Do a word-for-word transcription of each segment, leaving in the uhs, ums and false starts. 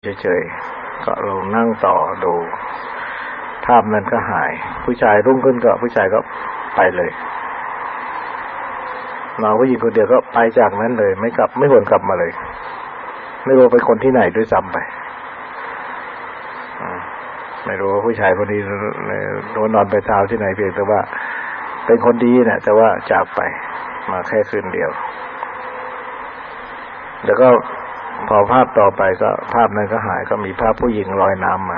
เฉยๆก็ลงนั่งต่อดูภาพนั้นก็หายผู้ชายรุ่งขึ้นก็ผู้ชายก็ไปเลยเราผู้หญิงคนเดียวก็ไปจากนั้นเลยไม่กลับไม่หวนกลับมาเลยไม่รู้เป็นคนที่ไหนด้วยซ้ำไปไม่รู้ว่าผู้ชายคนนี้โดนนอนไปเท้าที่ไหนเพียงแต่ว่าเป็นคนดีเนี่ยแต่ว่าจากไปมาแค่คืนเดียวแล้วก็พอภาพต่อไปก็ภาพนั้นก็หายก็มีภาพผู้หญิงลอยน้ำมา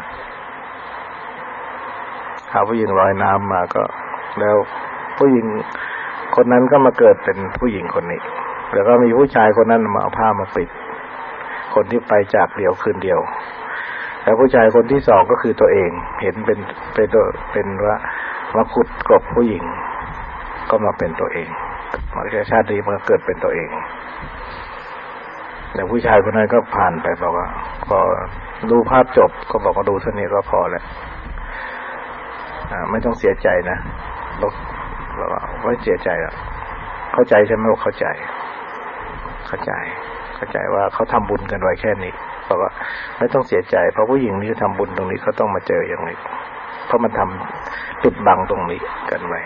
ภาพผู้หญิงลอยน้ำมาก็แล้วผู้หญิงคนนั้นก็มาเกิดเป็นผู้หญิงคนนี้แล้วก็มีผู้ชายคนนั้นมาเอาผ้ามาปิดคนที่ไปจากเดียวคืนเดียวแล้วผู้ชายคนที่สองก็คือตัวเองเห็นเป็นเป็นเป็นว่ามาขุดกบผู้หญิงก็มาเป็นตัวเองมาแค่ชาตินี้มาเกิดเป็นตัวเองแต่ผู้ชายคนนั้นก็ผ่านไปบอกว่าพอดูภาพจบก็บอกว่าดูเท่านี้ก็พอแล้วไม่ต้องเสียใจนะบอกว่าไม่เสียใจอ่ะเข้าใจใช่ไหมว่าเข้าใจเข้าใจเข้าใจว่าเขาทำบุญกันไว้แค่นี้บอกว่าไม่ต้องเสียใจเพราะผู้หญิงที่ทำบุญตรงนี้เขาต้องมาเจออย่างนี้เพราะมันทำปิดบังตรงนี้กันไว้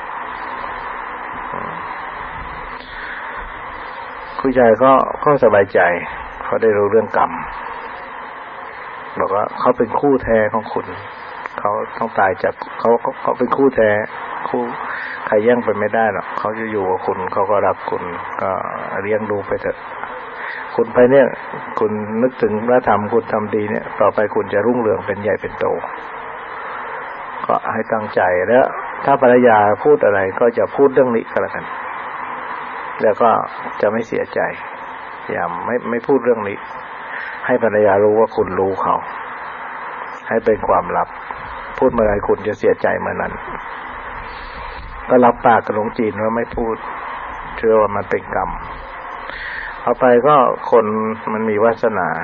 ผู้ชายก็ก็สบายใจเขาได้รู้เรื่องกรรมบอกว่าเขาเป็นคู่แท้ของคุณเขาต้องตายจากเขาเขาเป็นคู่แท้คู่ใครแย่งไปไม่ได้หรอกเขาจะอยู่กับคุณเขาก็รักคุณก็เลี้ยงดูไปเถอะคุณไปเนี่ยคุณนึกถึงพระธรรมคุณทำดีเนี่ยต่อไปคุณจะรุ่งเรืองเป็นใหญ่เป็นโตก็ให้ตั้งใจแล้วถ้าภรรยาพูดอะไรก็จะพูดเรื่องนี้ก็แล้วกันแล้วก็จะไม่เสียใจอย่าไม่ไม่พูดเรื่องนี้ให้ภรรยารู้ว่าคุณรู้เขาให้เป็นความลับพูดเมื่อไรคุณจะเสียใจเมื่อนั้นก็รับปากกับหลวงจีนว่าไม่พูดเชื่อว่ามันเป็นกรรมเอาไปก็คนมันมีวาสนา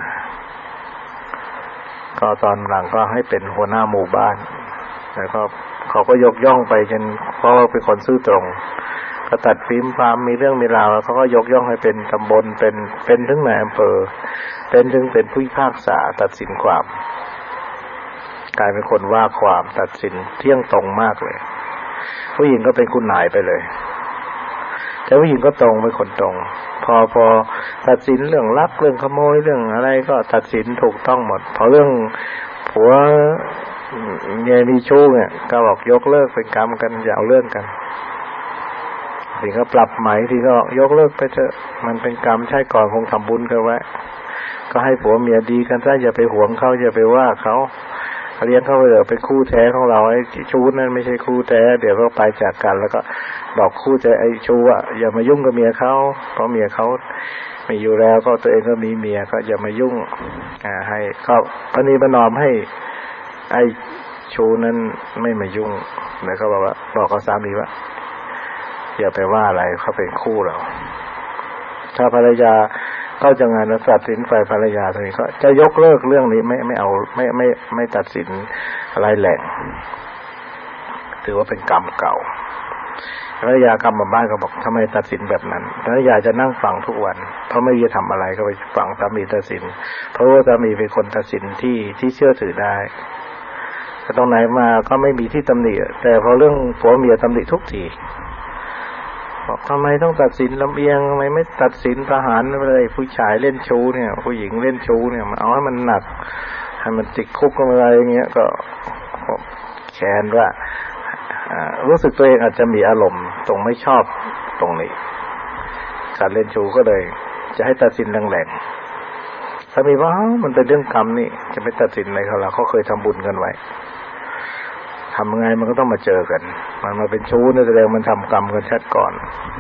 ก็ตอนหลังก็ให้เป็นหัวหน้าหมู่บ้านแล้วก็เขาก็ยกย่องไปจนเพราะว่าเป็นคนซื่อตรงก็ตัดฟิล์มพามมีเรื่องมีราวเขาก็ยกย่องให้เป็นตำบลเป็นเป็นถึงนายอำเภอเป็นถึงเป็นผู้พิพากษาตัดสินความกลายเป็นคนว่าความตัดสินเที่ยงตรงมากเลยผู้หญิงก็เป็นคุณนายไปเลยแต่ผู้หญิงก็ตรงเป็นคนตรงพอพอตัดสินเรื่องลักเรื่องขโมยเรื่องอะไรก็ตัดสินถูกต้องหมดพอเรื่องผัวเมียมีชู้เนี่ยก็บอกยกเลิกเป็นกรรมกันอย่าเอาเรื่องกันทีก็ปรับใหม่ทีก็ยกเลิกไปเถอะมันเป็นกรรมใช่ก่อนคงทำบุญกันไว้ก็ให้ผัวเมียดีกันซะอย่าไปหวงเขาอย่าไปว่าเขาเลี้ยงเขาไปเถอะเป็นคู่แท้ของเราไอ้ชู้นั่นไม่ใช่คู่แท้เดี๋ยวก็ไปจากกันแล้วก็บอกคู่แท้ไอ้ชู้อ่ะอย่ามายุ่งกับเมียเขาเพราะเมียเขาไม่อยู่แล้วก็ตัวเองก็มีเมียก็อย่ามายุ่งอ่าให้ก็พระนีประนอมให้ไอ้ชู้นั้นไม่มายุ่งแล้วก็บอกว่าบอกกับสามีว่าอย่าไปว่าอะไรเขาเป็นคู่เราถ้าภรรยาเข้าจังงานแล้วตัดสินฝ่ายภรรยาตรงนี้ก็จะยกเลิกเรื่องนี้ไม่ไม่เอาไม่ไม่ไม่ตัดสินอะไรแหล่งถือว่าเป็นกรรมเก่าภรรยากรรมบ้านก็บอกทำไมตัดสินแบบนั้นภรรยาจะนั่งฟังทุกวันเพราะไม่รู้จะทำอะไรก็ไปฟังสามีตัดสินเพราะว่าสามีเป็นคนตัดสินที่ที่เชื่อถือได้แต่ตรงไหนมาก็ไม่มีที่ตำหนิแต่พอเรื่องผัวเมียตำหนิทุกทีบอกทำไมต้องตัดสินลำเอียงทำไมไม่ตัดสินประหารไปเลยผู้ชายเล่นชู้เนี่ยผู้หญิงเล่นชู้เนี่ยเอาให้มันหนักให้มันติดคุกกันอะไรอย่างเงี้ยก็แค้นว่ารู้สึกตัวเองอาจจะมีอารมณ์ตรงไม่ชอบตรงนี้การเล่นชู้ก็เลยจะให้ตัดสินแรงๆสามีว่ามันเป็นเรื่องกรรมนี่จะไม่ตัดสินอะไรเขาละเขาเคยทำบุญกันไว้ทำยังไงมันก็ต้องมาเจอกันมันมาเป็นชู้นี่แสดงมันทำกรรมกันชัดก่อน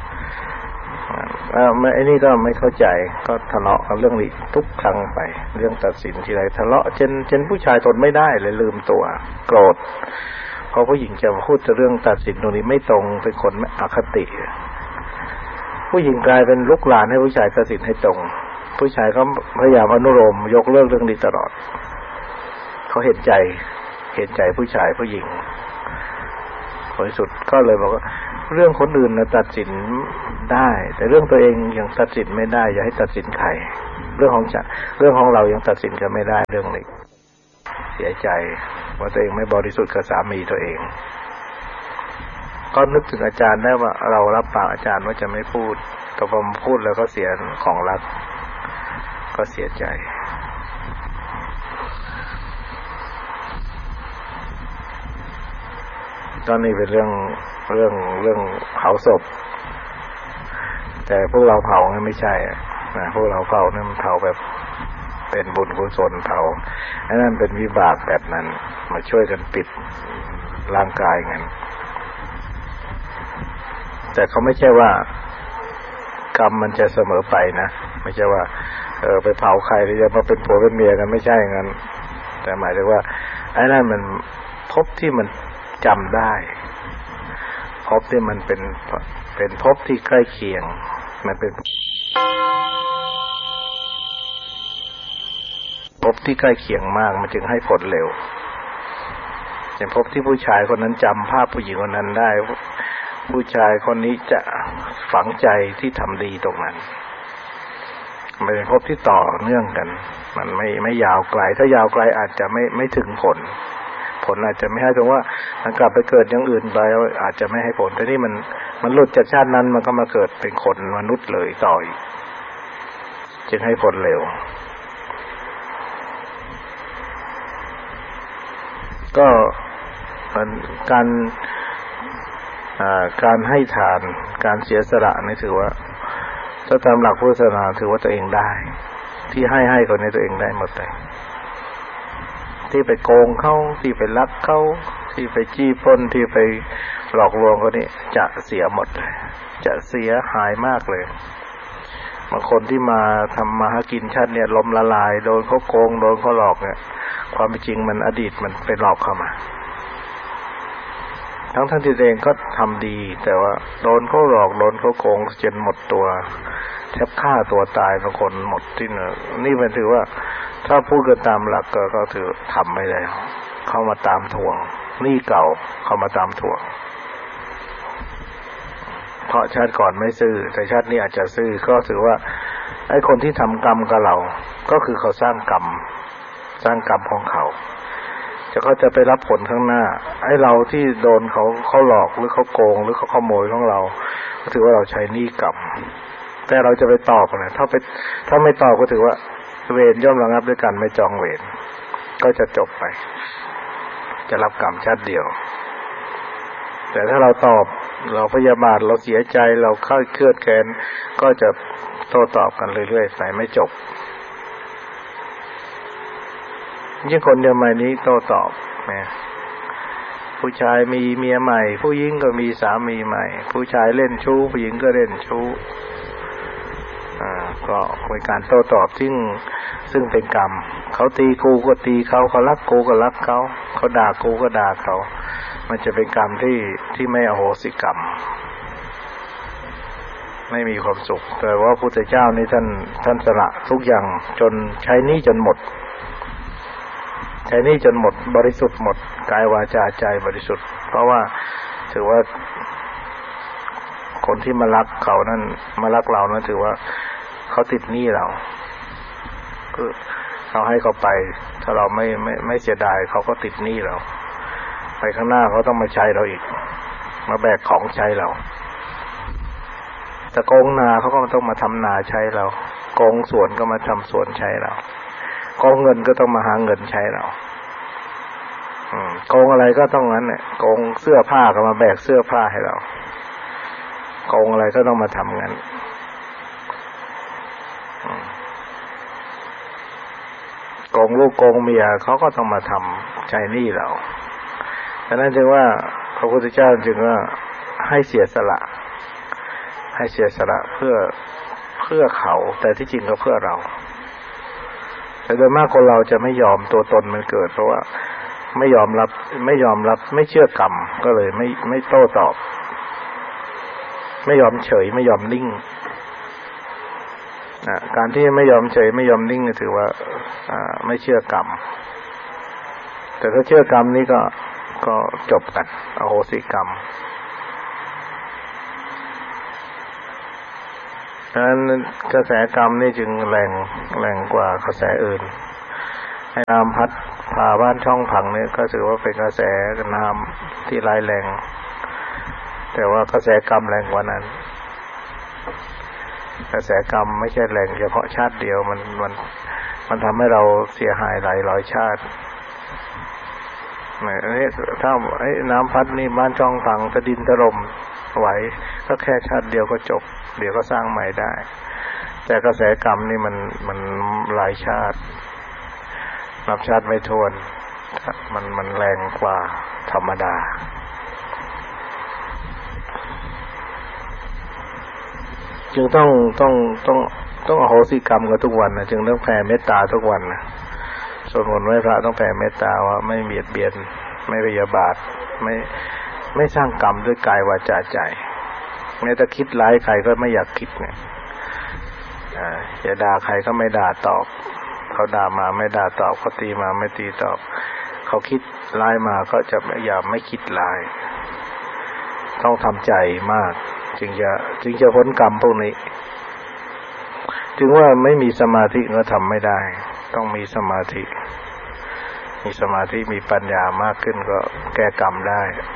อ่าไอ้นี่ก็ไม่เข้าใจก็ทะเลาะกันเรื่องนี้ทุกครั้งไปเรื่องตัดสินทีไรทะเลาะจนจนผู้ชายทนไม่ได้เลยลืมตัวโกรธเพราะผู้หญิงจะพูดเรื่องตัดสินตรงนี้ไม่ตรงเป็นคนไม่อคติผู้หญิงกลายเป็นลุกลานให้ผู้ชายตัดสินให้ตรงผู้ชายก็พยายามอนุโลมยกเลิกเรื่องนี้ตลอดเขาเห็นใจเห็นใจผู้ชายผู้หญิงผลสุดก็เลยบอกว่าเรื่องคนอื่นนะตัดสินได้แต่เรื่องตัวเองยังตัดสินไม่ได้อย่าให้ตัดสินใครเรื่องของจะเรื่องของเรายังตัดสินกันไม่ได้เรื่องนี้เสียใจว่าตัวเองไม่บริสุทธิ์กับสามีตัวเองก็นึกถึงอาจารย์ได้ว่าเรารับปากอาจารย์ว่าจะไม่พูดแต่พอมาพูดแล้วก็เสียของรักก็เสียใจตอนนี้เป็นเรื่องเรื่องเรื่องเผาศพแต่พวกเราเผาไม่ใช่นะพวกเราเผาเนี่ยมันเผาแบบเป็นบุญกุศลเผาอันนั้นเป็นวิบากแบบนั้นมาช่วยกันปิดร่างกายกันแต่เขาไม่ใช่ว่ากรรมมันจะเสมอไปนะไม่ใช่ว่าเออไปเผาใครแล้วจะมาเป็นผัวเป็นเมียกันไม่ใช่อย่างนั้นแต่หมายถึงว่าไอ้นั่นมันภพที่มันจำได้ภพที่มันเป็นเป็นภพที่ใกล้เคียงมันเป็นภพที่ใกล้เคียงมากมันจึงให้ผลเร็วอย่างภพที่ผู้ชายคนนั้นจำภาพผู้หญิงคนนั้นได้ผู้ชายคนนี้จะฝังใจที่ทำดีตรงนั้นมันเป็นภพที่ต่อเนื่องกันมันไม่ไม่ยาวไกลถ้ายาวไกลอาจจะไม่ไม่ถึงผลผลอาจจะไม่ให้ตรงว่ามันกลับไปเกิดอย่างอื่นไปอาจจะไม่ให้ผลแต่นี่มันมันหลุดจากชาตินั้นมันก็มาเกิดเป็นคนมนุษย์เลยต่ออีกจึงให้ผลเร็วก็การการให้ทานการเสียสละนี่ถือว่าถ้าตามหลักพุทธศาสนาถือว่าตัวเองได้ที่ให้ให้คนนี้ตัวเองได้หมดเลยที่ไปโกงเขาที่ไปลักเขาที่ไปจี้ปล้นที่ไปหลอกลวงคนนี้จะเสียหมดเลยจะเสียหายมากเลยบางคนที่มาทำมาหากินชาติเนี่ยล้มละลายโดนเขาโกงโดนเขาหลอกเนี่ยความเป็นจริงมันอดีตมันไปหลอกเข้ามาทั้งท่านที่เองก็ทำดีแต่ว่าโดนเขาหลอกโดนเขาโกงจนหมดตัวแทบฆ่าตัวตายบางคนหมดที่เนี่ยนี่มันถือว่าถ้าพูดกันตามหลักก็ก็ถือทำไม่ได้เข้ามาตามทวงหนี้เก่าเข้ามาตามทวงเพราะชาติก่อนไม่ซื่อแต่ชาตินี้อาจจะซื่อก็ถือว่าไอ้คนที่ทำกรรมกับเราก็คือเขาสร้างกรรมสร้างกรรมของเขาจะเขาจะไปรับผลข้างหน้าไอ้เราที่โดนเขาเขาหลอกหรือเขาโกงหรือเขาขโมยของเราก็ถือว่าเราใช้หนี้กรรมแต่เราจะไปตอบนะถ้าไปถ้าไม่ตอบก็ถือว่าเวรย่อมระงับด้วยกันไม่จองเวรก็จะจบไปจะรับกรรมชาติเดียวแต่ถ้าเราตอบเราพยาบาทเราเสียใจเราเข้าเครียดแค้นก็จะโต้ตอบกันเรื่อยๆไปไม่จบยิ่งคนเดียวมานี้โต้ตอบนะผู้ชายมีเมียใหม่ผู้หญิงก็มีสามีใหม่ผู้ชายเล่นชู้ผู้หญิงก็เล่นชู้อ่าก็เป็นการโต้ตอบซึ่งซึ่งเป็นกรรมเขาตีกูก็ตีเขาเขารักกูก็รักเขาเขาด่ากูก็ด่าเขามันจะเป็นกรรมที่ที่ไม่อโหสิกรรมไม่มีความสุขแต่ว่าพระพุทธเจ้านี่ท่านท่านสละทุกอย่างจนใช้หนี้จนหมดใช้หนี้จนหมดบริสุทธิ์หมดกายวาจาใจบริสุทธิ์เพราะว่าถือว่าคนที่มารักเขานั้นมารักเรานั้นถือว่าเขาติดหนี้เราคือเราให้เขาไปถ้าเราไม่ไม่ไม่เสียดายเขาก็ติดหนี้เราไปข้างหน้าเขาต้องมาใช้เราอีกมาแบกของใช้เราแต่โกงนาเขาก็ต้องมาทำนาใช้เราโกงสวนก็มาทำสวนใช้เราโกงเงินก็ต้องมาหาเงินใช้เราโกงอะไรก็ต้องงั้นเนี่ยโกงเสื้อผ้าก็มาแบกเสื้อผ้าให้เราโกงอะไรก็ต้องมาทำงั้นโกงลูกโกงเมียเขาก็ต้องมาทำใช้หนี้เราดังนั้นจึงว่าพระพุทธเจ้าจึงว่าให้เสียสละให้เสียสละเพื่อเพื่อเขาแต่ที่จริงก็เพื่อเราแต่โดยมากคนเราจะไม่ยอมตัวตนมันเกิดเพราะว่าไม่ยอมรับไม่ยอมรับไม่เชื่อกรรมก็เลยไม่ไม่โต้ตอบไม่ยอมเฉยไม่ยอมนิ่งการที่ไม่ยอมเฉยไม่ยอมนิ่งถือว่าไม่เชื่อกรรมแต่ถ้าเชื่อกรรมนี้ก็ก็จบกันอโหสิกรรมฉะนั้นกระแสกรรมนี่จึงแรงแรงกว่ากระแสอื่นไอ้น้ำพัดพาบ้านช่องผังเนี่ยก็ถือว่าเป็นกระแสน้ำที่ร้ายแรงแต่ว่ากระแสกรรมแรงกว่านั้นกระแสกรรมไม่ใช่แรงเฉพาะชาติเดียวมันมันมันทำให้เราเสียหายหลายร้อยชาติเนี่ยถ้าไอ้น้ำพัดนี่บ้านช่องผังถ้าดินถล่มไหวก็แค่ชาติเดียวก็จบเดี๋ยวก็สร้างใหม่ได้แต่กระแสกรรมนี่มันมันหลายชาตินับชาติไม่ถ้วนมันมันแรงกว่าธรรมดาจึงต้องต้องต้องต้องอโหสิกรรมกันทุกวันนะจึงต้องแผ่เมตตาทุกวันนะสวดมนต์ไหว้พระต้องแผ่เมตตาว่าไม่เบียดเบียนไม่พยาบาทไม่ไม่สร้างกรรมด้วยกายวาจาใจแม้แต่คิดร้ายใครก็ไม่อยากคิดเนี่ยอย่าด่าใครก็ไม่ด่าตอบเขาด่ามาไม่ด่าตอบเขาตีมาไม่ตีตอบเขาคิดร้ายมาก็จะอย่าไม่คิดร้ายต้องทำใจมากจึงจะจึงจะพ้นกรรมพวกนี้จึงว่าไม่มีสมาธิก็ทำไม่ได้ต้องมีสมาธิมีสมาธิมีปัญญามากขึ้นก็แก้กรรมได้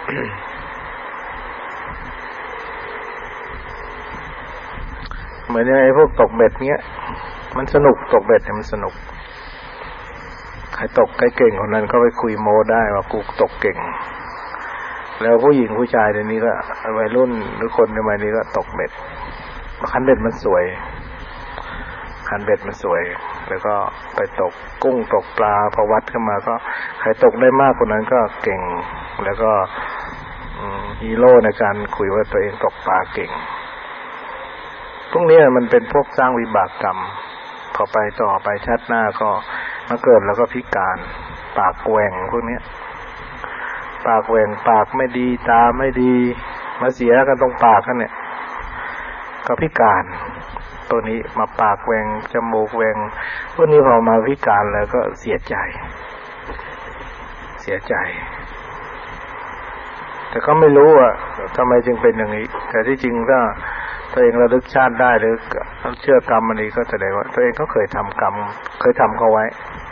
เหมือนไอ้พวกตกเบ็ดเนี้ยมันสนุกตกเบ็ดมันสนุกใครตกใครเก่งคนนั้นก็ไปคุยโม้ได้ว่ากูตกเก่งแล้วผู้หญิงผู้ชายเดี๋ยวนี้ก็วัยรุ่นหรือคนในวัยนี้ก็ตกเบ็ดคันเบ็ดมันสวยคันเบ็ดมันสวยแล้วก็ไปตกกุ้งตกปลาพอวัดขึ้นมาก็ใครตกได้มากคนนั้นก็เก่งแล้วก็ฮีโร่ในการคุยว่าตัวเองตกปลาเก่งพวกนี้มันเป็นพวกสร้างวิบากกรรมพอไปต่อไปชาติหน้าก็มาเกิดแล้วก็พิการปากแหว่งพวกนี้ปากแหว่งปากไม่ดีตาไม่ดีมาเสียกันตรงปากกันเนี่ยก็พิการตัวนี้มาปากแหว่งจมูกแหว่งพวกนี้พอมาพิการแล้วก็เสียใจเสียใจแต่ก็ไม่รู้อ่ะทำไมจึงเป็นอย่างนี้แต่ที่จริงถ้าตัวเองระลึกชาติได้หรือเชื่อกรรมอันนี้ก็แสดงว่าตัวเองก็เคยทำกรรมเคยทำเขาไว้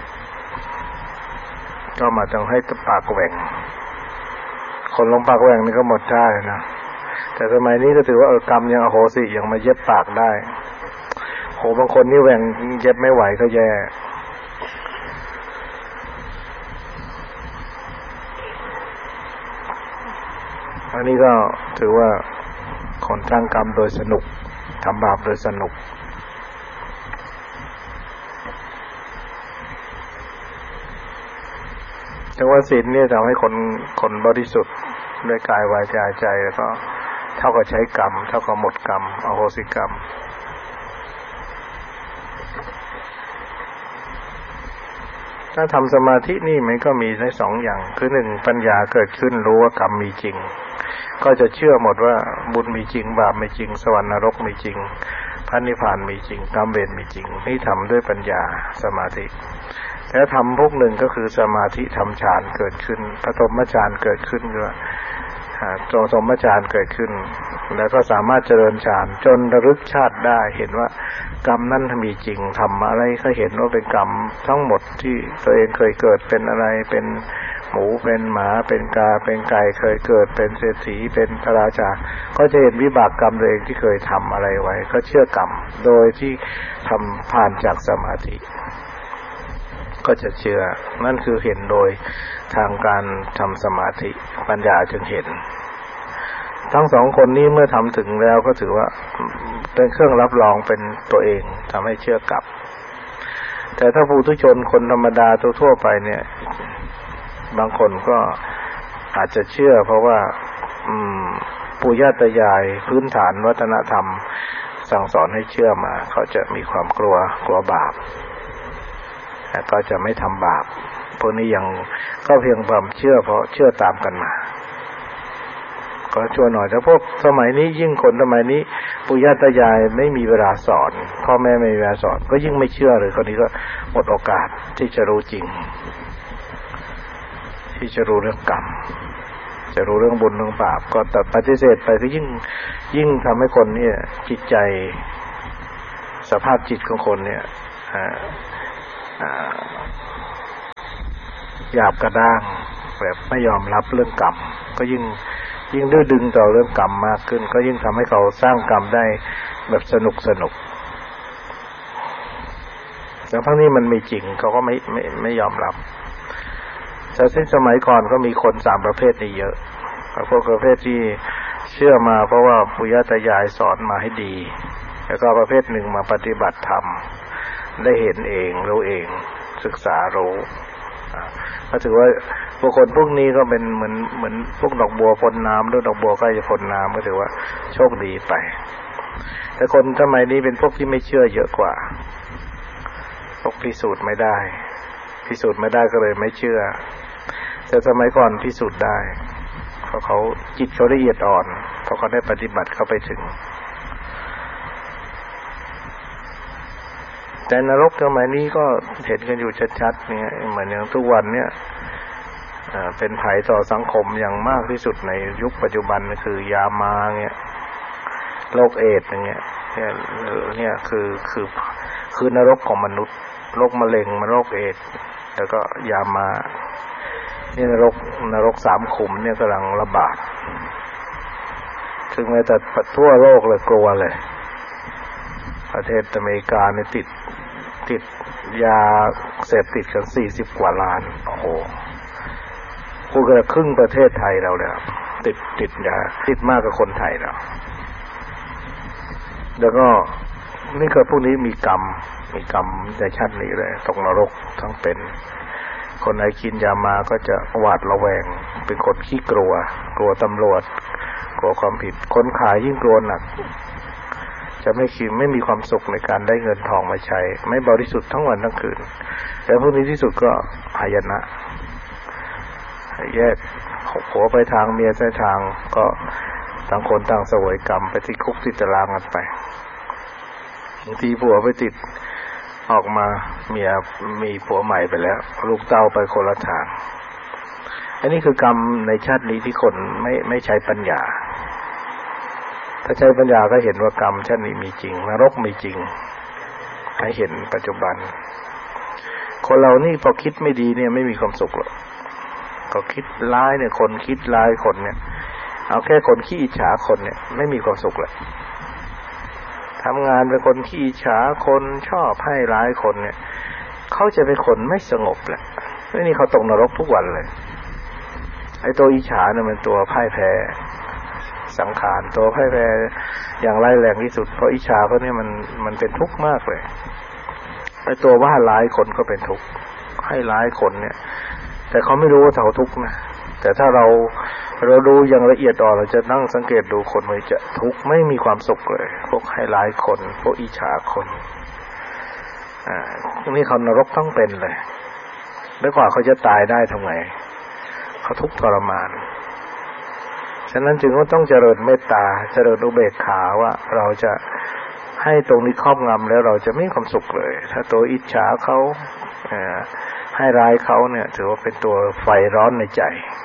ก็มาต้องให้ปากแหว่งคนลงปากแหว่งนี่ก็หมดท่าเลยนะแต่สมัยนี้ก็ถือว่าเออกรรมยังอโหสิยังมาเย็บปากได้โหบางคนนี่แหว่งเย็บไม่ไหวก็แย่อันนี้ก็ถือว่าคนสร้างกรรมโดยสนุกทำบาปโดยสนุกแต่ว่าศีลเนี่ยทำให้คนคนบริสุทธิ์ด้วยกายวาจาใจแล้วก็เท่ากับใช้กรรมเท่ากับหมดกรรมอโหสิกรรมถ้าทำสมาธินี่มันก็มีได้สองอย่างคือหนึ่งปัญญาเกิดขึ้นรู้ว่ากรรมมีจริงก็จะเชื่อหมดว่าบุญมีจริงบาปมีจริงสวรรค์นรกมีจริงพระนิพพานมีจริงกรรมเวรมีจริงนี่ทำด้วยปัญญาสมาธิแล้วทำพวกหนึ่งก็คือสมาธิทำฌานเกิดขึ้นปฐมฌานเกิดขึ้นก็จงสมฌานเกิดขึ้นแล้วก็สามารถเจริญฌานจนระลึกชาติได้เห็นว่ากรรมนั้นมีจริงทำอะไรก็เห็นว่าเป็นกรรมทั้งหมดที่ตัวเองเคยเกิดเป็นอะไรเป็นหมูเป็นหมาเป็นกาเป็นไก่เคยเกิดเป็นเศรษฐีเป็นพระราชาก็จะเห็นวิบากกรรมตัวเองที่เคยทำอะไรไว้ก็เชื่อกรรมโดยที่ทำผ่านจากสมาธิก็จะเชื่อนั่นคือเห็นโดยทางการทำสมาธิปัญญาจึงเห็นทั้งสองคนนี้เมื่อทำถึงแล้วก็ถือว่าเป็นเครื่องรับรองเป็นตัวเองทำให้เชื่อกลับแต่ถ้าปุถุชนคนธรรมดาทั่วๆไปเนี่ยบางคนก็อาจจะเชื่อเพราะว่าอืมปู่ย่าตายายพื้นฐานวัฒนธรรมสั่งสอนให้เชื่อมาเขาจะมีความกลัวกลัวบาปก็จะไม่ทำบาปพวกนี้ยังก็เพียงความเชื่อเพราะเชื่อตามกันมาก็ชวนหน่อยแต่พวกสมัยนี้ยิ่งคนสมัยนี้ปู่ย่าตายายไม่มีเวลาสอนพ่อแม่ไม่มีเวลาสอนก็ยิ่งไม่เชื่อเลยคนนี้ก็หมดโอกาสที่จะรู้จริงที่จะรู้เรื่องกรรมจะรู้เรื่องบุญเรื่องบาปก็แต่ปฏิเสธไปก็ยิ่งยิ่งทำให้คนเนี่ยจิตใจสภาพจิตของคนเนี่ยหยาบกระด้างแบบไม่ยอมรับเรื่องกรรมก็ยิ่งยิ่งดื้อดึงต่อเรื่องกรรมมากขึ้นก็ยิ่งทำให้เขาสร้างกรรมได้แบบสนุกสนุกแต่ทั้งนี้มันไม่จริงเขาก็ไม่ไม่ไม่ยอมรับแต่ในสมัยก่อนก็มีคนสามประเภทนี้เยอะพวกประเภทที่เชื่อมาเพราะว่าปู่ย่าตายายสอนมาให้ดีแล้วก็ประเภทหนึ่งมาปฏิบัติธรรมได้เห็นเองรู้เองศึกษารู้ก็ถือว่าบุคคลพวกนี้ก็เป็นเหมือนเหมือนพวกดอกบัวพ้นน้ำด้วยดอกบัวก็จะพ้นน้ำก็ถือว่าโชคดีไปแต่คนสมัยนี้เป็นพวกที่ไม่เชื่อเยอะกว่าพวกพิสูจน์ไม่ได้พิสูจน์ไม่ได้ก็เลยไม่เชื่อแต่สมัยก่อนพิสูจน์ได้เพราะเขาจิตเขาละเอียดอ่อนเพราะเขาได้ปฏิบัติเข้าไปถึงแต่นรกสมัยนี้ก็เห็นกันอยู่ชัดๆเนี่ยเหมือนอย่างทุกวันเนี่ยเป็นภัยต่อสังคมอย่างมากที่สุดในยุคปัจจุบันคือยามาเนี่ยโรคเอดส์อย่างเงี้ยเนี่ยเนี่ยคือคือคือนรกของมนุษย์โรคมะเร็งมันโรคเอดส์แล้วก็ยามานี่นรกนรกสามขุมเนี่ยกำลังระบาดถึงแม้แต่ทั่วโลกเลยกลัวเลยประเทศอเมริกาเนี่ยติดติดยาเสพติดกันสี่สิบกว่าล้านโอ้โหพูดกันครึ่งประเทศไทยเราเลยติดติดยาติดมากกว่าคนไทยแล้วแล้วก็นี่คือพวกนี้มีกรรมมีกรรมในชาตินี้เลยตกนรกทั้งเป็นคนไหนกินยามาก็จะหวาดระแวงเป็นคนขี้กลัวกลัวตำรวจกลัวความผิดคนขายยิ่งกลัวหนักจะไม่คิดไม่มีความสุขในการได้เงินทองมาใช้ไม่บริสุทธิ์ทั้งวันทั้งคืนแต่พวกนี้ที่สุดก็หายนะแยกผัวไปทางเมียไปทางก็ต่างคนต่างเสวยกรรมไปที่คุกที่ตารางกันไปบางทีผัวไปติดออกมาเมียมีผัวใหม่ไปแล้วลูกเต้าไปคนละทางอันนี้คือกรรมในชาตินี้ที่คนไม่ไม่ใช้ปัญญาถ้าใช้ปัญญาก็เห็นว่ากรรมชาตินี้มีจริงนรกมีจริงให้เห็นปัจจุบันคนเรานี่พอคิดไม่ดีเนี่ยไม่มีความสุขหรอกก็คิดร้ายเนี่ยคนคิดร้ายคนเนี่ยเอาแค่คนขี้อิจฉาคนเนี่ยไม่มีความสุขเลยทำงานเป็นคนขี้อิจฉาคนชอบให้ร้ายคนเนี่ยเขาจะเป็นคนไม่สงบแหละนี่เขาตกนรกทุกวันเลยไอ้ตัวอิจฉาเนี่ยมันตัวพ่ายแพ้สังขารตัวพ่ายแพ้อย่างร้ายแรงที่สุดเพราะอิจฉาเขาเนี่ยมันมันเป็นทุกข์มากเลยไอ้ตัวว่าร้ายคนก็เป็นทุกข์ให้ร้ายคนเนี่ยแต่เขาไม่รู้ว่าเขาทุกข์นะแต่ถ้าเราเราดูอย่างละเอียดอ่อนเราจะนั่งสังเกตดูคนมันจะทุกข์ไม่มีความสุขเลยพวกให้ร้ายคนพวกอิจฉาคนอ่านี่เขานรกต้องเป็นเลยแล้วกว่าเขาจะตายได้ทำไงเขาทุกข์ทรมานฉะนั้นจึงต้องเจริญเมตตาเจริญอุเบกขาว่าเราจะให้ตรงนี้ครอบงำแล้วเราจะไม่มีความสุขเลยถ้าตัวอิจฉาเขาให้ร้ายเขาเนี่ยถือว่าเป็นตัวไฟร้อนในใจ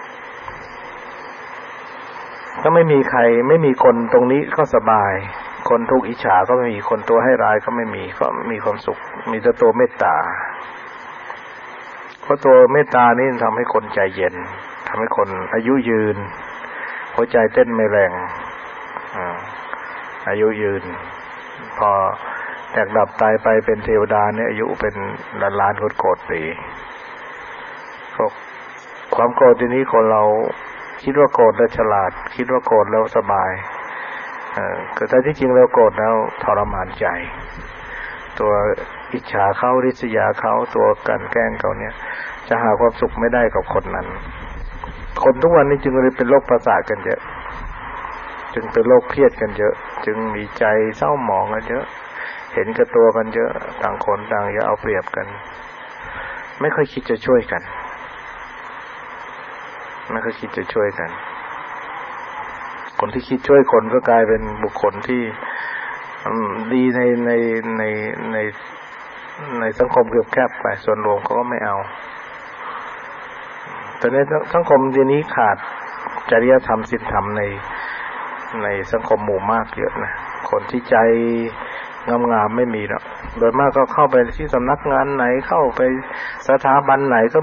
ก็ไม่มีใครไม่มีคนตรงนี้ก็สบายคนทุกข์อิจฉาก็ไม่มีคนตัวให้ร้ายก็ไม่มีก็มีความสุขมีแต่ตัวเมตตาเพราะตัวเมตตานี่ทำให้คนใจเย็นทำให้คนอายุยืนหัวใจเต้นไม่แรงอ่าอายุยืนพอแตกดับตายไปเป็นเทวดาเนี่ยอายุเป็นล้านล้านโกรธปีเพราะความโกรธทีนี้คนเราคิดว่าโกรธแล้วฉลาดคิดว่าโกรธแล้วสบายเออแต่ที่จริงแล้วโกรธแล้วทรมานใจตัวอิจฉาเขาริษยาเขาตัวกันแกล้งเขาเนี่ยจะหาความสุขไม่ได้กับคนนั้นคนทุกวันนี้จึงเลยเป็นโรคประสาทกันเยอะจึงเป็นโรคเครียดกันเยอะจึงมีใจเศร้าหมองกันเยอะเห็นกับตัวกันเยอะต่างคนต่างจะเอาเปรียบกันไม่ค่อยคิดจะช่วยกันไม่ค่อยคิดจะช่วยกันคนที่คิดช่วยคนก็กลายเป็นบุคคลที่ดีในในในในในสังคมเกือบแคบไปส่วนรวมเขาก็ไม่เอาแต่ในสังคมทีนี้ขาดจริยธรรมศีลธรรมในในสังคมหมู่มากเยอะนะคนที่ใจงามๆไม่มีหรอกโดยมากก็เข้าไปที่สำนักงานไหนเข้าไปสถาบันไหนก็